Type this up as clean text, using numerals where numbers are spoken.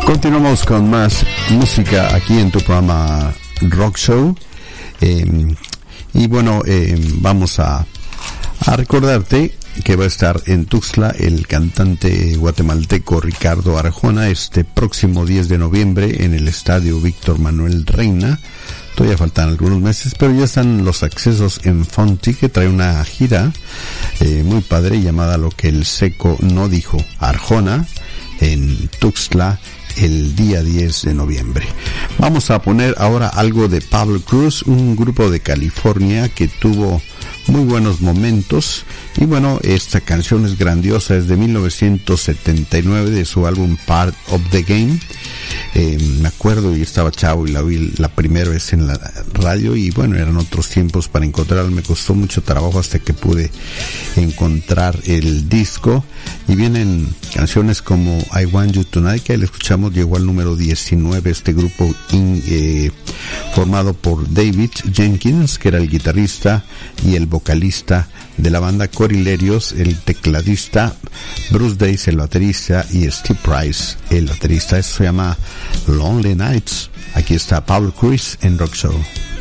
Continuamos con más música aquí en tu programa Rock Show. Y bueno, vamos a recordarte que va a estar en Tuxtla el cantante guatemalteco Ricardo Arjona este próximo 10 de noviembre en el Estadio Víctor Manuel Reina. Todavía faltan algunos meses, pero ya están los accesos en Fonti, que trae una gira muy padre llamada Lo que el Seco no dijo, Arjona, en Tuxtla el día 10 de noviembre. Vamos a poner ahora algo de Pablo Cruz, un grupo de California que tuvo muy buenos momentos, y bueno, esta canción es grandiosa, es de 1979 de su álbum Part of the Game. Me acuerdo, y estaba chavo y la vi la primera vez en la radio, y bueno, eran otros tiempos para encontrarla. Me costó mucho trabajo hasta que pude encontrar el disco, y vienen canciones como I Want You Tonight, que ahí la escuchamos, llegó al número 19 este grupo formado por David Jenkins, que era el guitarrista y el vocalista de la banda, Corey Lerios, el tecladista, Bruce Days, el baterista, y Steve Price, el baterista. Eso se llama Lonely Nights. Aquí está Pablo Cruz en Rock Show.